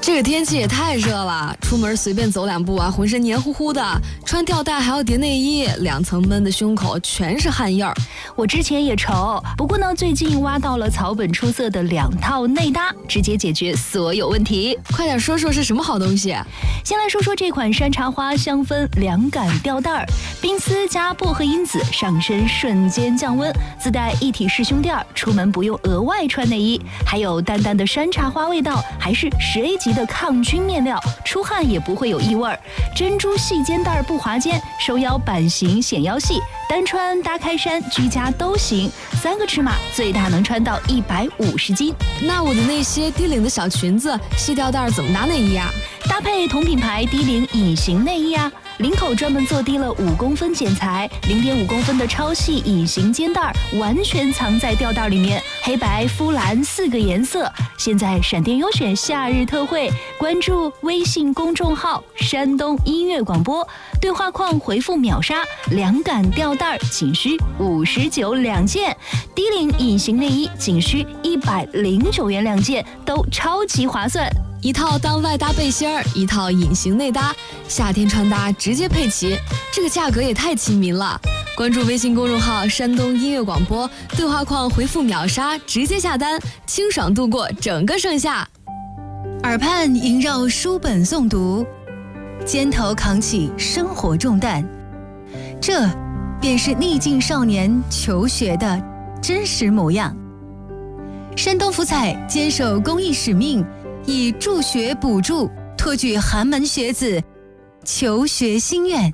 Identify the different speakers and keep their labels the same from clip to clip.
Speaker 1: 这个天气也太热了，出门随便走两步啊，浑身黏糊糊的，穿吊带还要叠内衣，2层闷的胸口全是汗印儿。
Speaker 2: 我之前也愁，不过呢，最近挖到了草本出色的2套内搭，直接解决所有问题。
Speaker 1: 快点说说是什么好东西？
Speaker 2: 先来说说这款山茶花香氛凉感吊带儿，冰丝加薄荷因子，上身瞬间降温，自带一体式胸垫，出门不用额外穿内衣，还有淡淡的山茶花味道，还是10A 级的抗菌面料，出汗也不会有异味。珍珠细肩带不滑肩，收腰版型显腰细，单穿搭开衫居家都行，3个尺码最大能穿到150斤。
Speaker 1: 那我的那些低领的小裙子、细吊带怎么搭内衣啊？
Speaker 2: 搭配同品牌低领隐形内衣啊，领口专门做低了5公分剪裁，0.5公分的超细隐形肩带，完全藏在吊带里面，黑白肤蓝4个颜色。现在闪电优选夏日特惠，关注微信公众号山东音乐广播，对话框回复秒杀，凉感吊带仅需59两件，低领隐形内衣仅需109元2件，都超级划算。
Speaker 1: 一套当外搭背心儿，一套隐形内搭，夏天穿搭直接配齐，这个价格也太亲民了。关注微信公众号山东音乐广播，对话框回复秒杀，直接下单，清爽度过整个盛夏。
Speaker 3: 耳畔萦绕书本诵读，肩头扛起生活重担，这便是逆境少年求学的真实模样。山东福彩坚守公益使命，以助学补助，托举寒门学子求学心愿。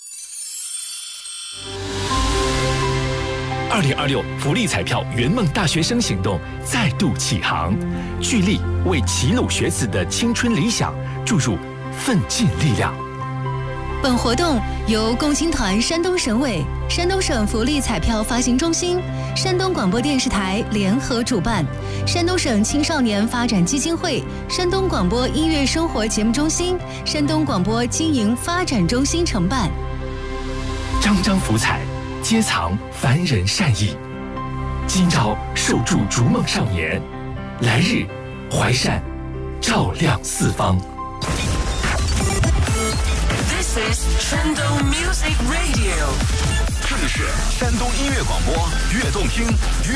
Speaker 4: 2026福利彩票圆梦大学生行动再度启航，聚力为齐鲁学子的青春理想注入奋进力量。
Speaker 3: 本活动由共青团山东省委、山东省福利彩票发行中心、山东广播电视台联合主办，山东省青少年发展基金会、山东广播音乐生活节目中心、山东广播经营发展中心承办。
Speaker 4: 张张福彩，皆藏凡人善意。今朝受助逐梦少年，来日怀善照亮四方。
Speaker 5: This is 山东 Music Radio，
Speaker 6: 这里是山东音乐广播，越动听越